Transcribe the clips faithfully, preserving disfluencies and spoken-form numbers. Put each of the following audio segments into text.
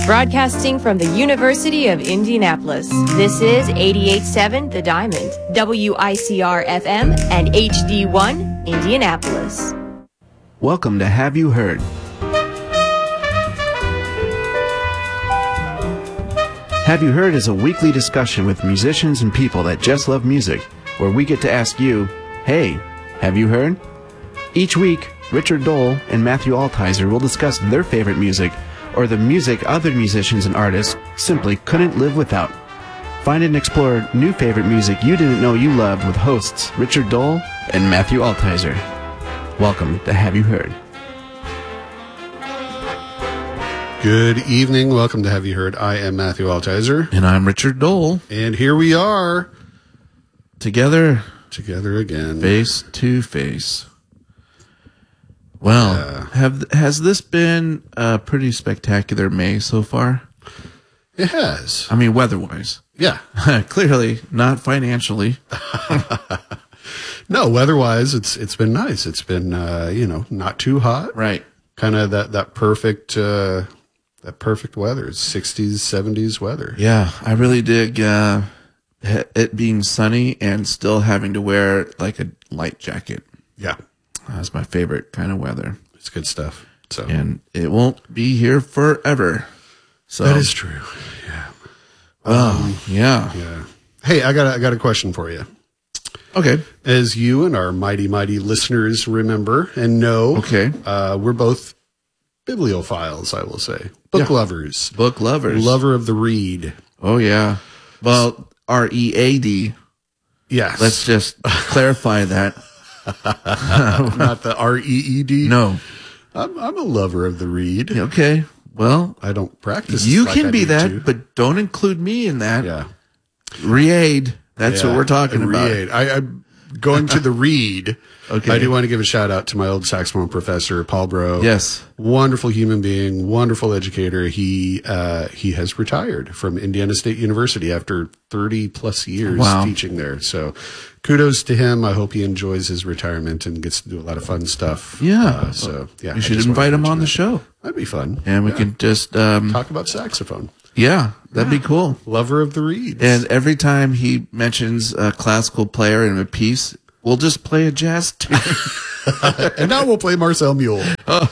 Broadcasting from the University of Indianapolis, this is eighty-eight point seven The Diamond, W I C R F M, and H D one, Indianapolis. Welcome to Have You Heard? Have You Heard is a weekly discussion with musicians and people that just love music, where we get to ask you, hey, have you heard? Each week, Richard Dole and Matthew Altizer will discuss their favorite music, or the music other musicians and artists simply couldn't live without. Find and explore new favorite music you didn't know you loved with hosts Richard Dole and Matthew Altizer. Welcome to Have You Heard? Good evening. Welcome to Have You Heard? I am Matthew Altizer. And I'm Richard Dole. And here we are. Together. Together again. Face to face. Well, yeah. have has this been a pretty spectacular May so far? It has. I mean, weather-wise. Yeah. Clearly, not financially. No, weather-wise, it's it's been nice. It's been, uh, you know, not too hot. Right. Kind of that, that perfect... Uh, That perfect weather. It's sixties, seventies weather. Yeah, I really dig uh, it being sunny and still having to wear like a light jacket. Yeah. That's my favorite kind of weather. It's good stuff. So, and it won't be here forever. So that is true. Yeah. Well, um, yeah. Yeah. Hey, I got a, I got a question for you. Okay. As you and our mighty, mighty listeners remember and know, okay, uh, we're both bibliophiles, I will say. Book yeah. lovers. Book lovers. Lover of the read. Oh, yeah. Well, R E A D. Yes. Let's just clarify that. Not the R E E D? No. I'm, I'm a lover of the read. Okay. Well, I don't practice. You like can I be that, to. but don't include me in that. Yeah. Read. That's yeah. what we're talking Read. about. I, I'm going to the read. Okay. I do want to give a shout out to my old saxophone professor, Paul Bro. Yes. Wonderful human being, wonderful educator. He uh, he has retired from Indiana State University after thirty plus years wow. teaching there. So kudos to him. I hope he enjoys his retirement and gets to do a lot of fun stuff. Yeah. Uh, so yeah. You should invite him on that. the show. That'd be fun. And we yeah. can just um, talk about saxophone. Yeah, that'd yeah. be cool. Lover of the reeds. And every time he mentions a classical player in a piece, we'll just play a jazz tune. And now we'll play Marcel Mule. Oh.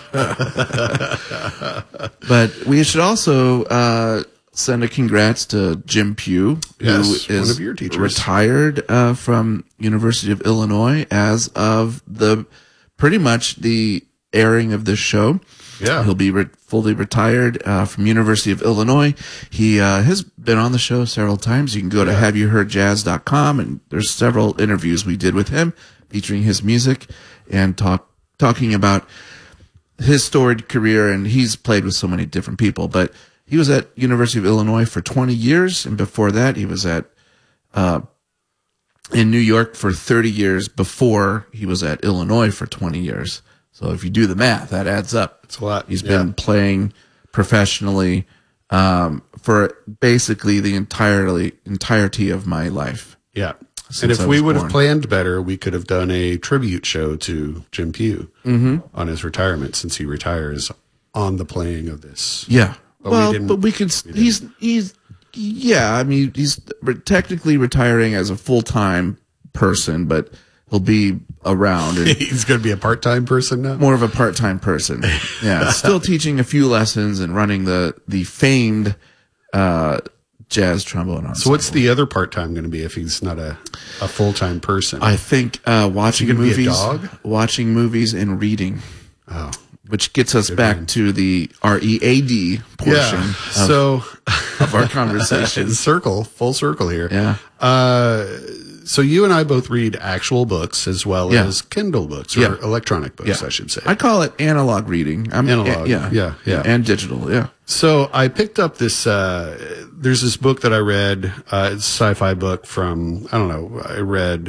But we should also uh, send a congrats to Jim Pugh, yes, who is one of your teachers. retired uh, from University of Illinois as of the pretty much the airing of this show. Yeah, he'll be re- fully retired uh, from University of Illinois. He uh, has been on the show several times. You can go to yeah. have you heard jazz dot com, and there's several interviews we did with him featuring his music and talk talking about his storied career. And he's played with so many different people, but he was at University of Illinois for twenty years, and before that, he was at uh, in New York for thirty years. Before he was at Illinois for twenty years. So if you do the math, that adds up. It's a lot. He's yeah. been playing professionally um, for basically the entirely entirety of my life. Yeah. And if we would have planned better, we could have done a tribute show to Jim Pugh mm-hmm. on his retirement, since he retires on the playing of this. Yeah. But well, we but we can. We he's he's yeah. I mean, he's technically retiring as a full time person, but he'll be around. And he's going to be a part time person now. More of a part time person. Yeah, still teaching a few lessons and running the the famed uh, jazz trombone ensemble. So what's the other part time going to be if he's not a a full time person? I think uh, watching gonna movies, be a dog? watching movies, and reading. Oh. Which gets us Good back man. to the R E A D portion yeah. of, so, of our conversation. Circle, full circle here. Yeah. Uh, so you and I both read actual books as well yeah. as Kindle books or yeah. electronic books, yeah. I should say. I call it analog reading. I'm, analog. Yeah. Yeah. Yeah. And digital. Yeah. So I picked up this, uh, there's this book that I read, uh, it's a sci-fi book from, I don't know, I read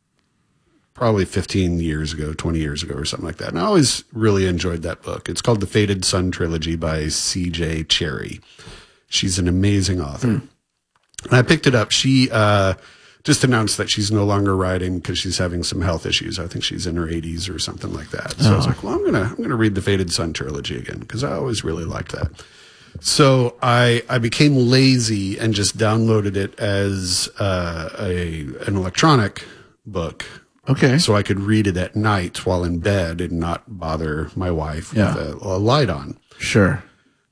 probably fifteen years ago, twenty years ago or something like that. And I always really enjoyed that book. It's called The Fated Sun Trilogy by C J Cherry. She's an amazing author. Mm. And I picked it up. She, uh, just announced that she's no longer writing because she's having some health issues. I think she's in her eighties or something like that. So oh. I was like, well, I'm going to, I'm going to read the Fated Sun trilogy again because I always really liked that. So I I became lazy and just downloaded it as uh, a an electronic book. Okay. So I could read it at night while in bed and not bother my wife Yeah. with a, a light on. Sure.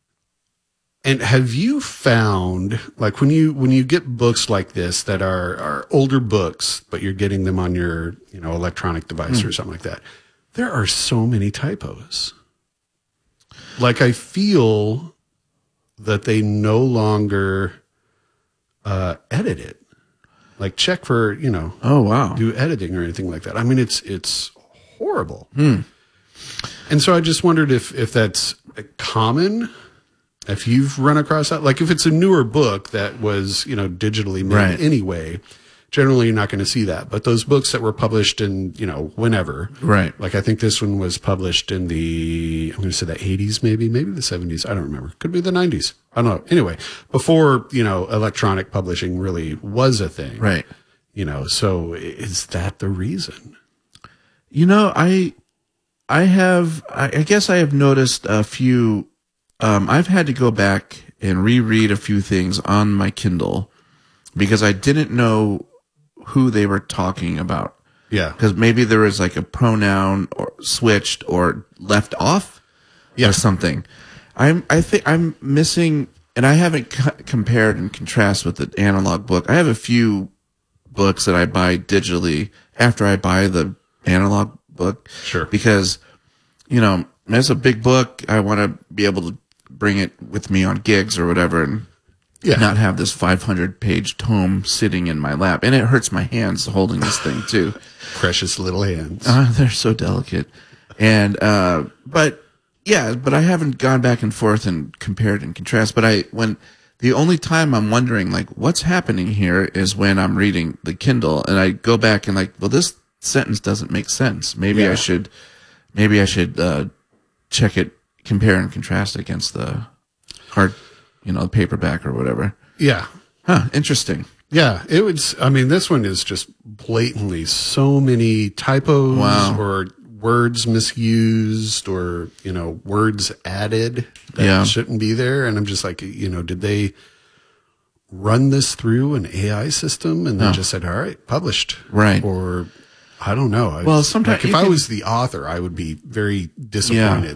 And have you found, like when you when you get books like this that are are older books, but you're getting them on your you know electronic device Hmm. or something like that, there are so many typos. Like I feel that they no longer uh, edit it, like check for you know Oh, wow. do editing or anything like that. I mean, it's it's horrible. Hmm. And so I just wondered if if that's common. If you've run across that, like if it's a newer book that was, you know, digitally made Right. anyway, generally you're not going to see that. But those books that were published in, you know, whenever, Right. like I think this one was published in the, I'm going to say the eighties, maybe, maybe the seventies. I don't remember. Could be the nineties. I don't know. Anyway, before, you know, electronic publishing really was a thing. Right. You know, so is that the reason? You know, I, I have, I, I guess I have noticed a few. Um, I've had to go back and reread a few things on my Kindle because I didn't know who they were talking about. Yeah. Because maybe there was like a pronoun or switched or left off Yeah. or something. I'm, I think I'm missing, and I haven't c- compared and contrast with the analog book. I have a few books that I buy digitally after I buy the analog book. Sure. Because, you know, it's a big book. I want to be able to bring it with me on gigs or whatever and Yeah. not have this five hundred page tome sitting in my lap. And it hurts my hands holding this thing too. Precious little hands. Uh, they're so delicate. And, uh, but yeah, but I haven't gone back and forth and compared and contrast. But I, when the only time I'm wondering, like, what's happening here is when I'm reading the Kindle and I go back and like, well, this sentence doesn't make sense. Maybe Yeah. I should, maybe I should, uh, check it, compare and contrast against the hard, you know, the paperback or whatever. Yeah. Huh. Interesting. Yeah, it was. I mean, this one is just blatantly so many typos Wow. or words misused or, you know, words added that Yeah. shouldn't be there. And I'm just like, you know, did they run this through an A I system and then No. just said, all right, published? Right. Or I don't know. I- Well, sometimes like if you I can- was the author, I would be very disappointed